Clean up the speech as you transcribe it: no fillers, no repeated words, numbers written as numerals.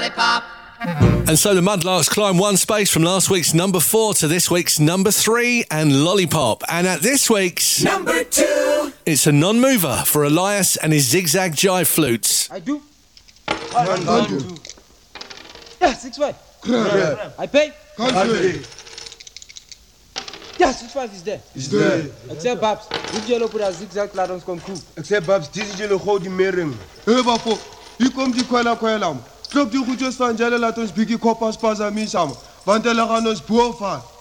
lollipop. And so the Mudlarks climb one space from last week's number 4 to this week's number 3 and Lollipop. And at this week's number 2, it's a non-mover for Elias and his zigzag jive flutes. I do. 1, 2. Yeah, 6-5. I pay. Country. Yeah, 6-5 is there. Is there. Except Babs. If you put a zigzag ladons come cool. Except Babs, this is the whole mering. Hey, Bafo, you come to Kuala. Klop die goedjes van Jelle laat ons bietjie koppas pas aan my saam, want hulle gaan ons boofvat.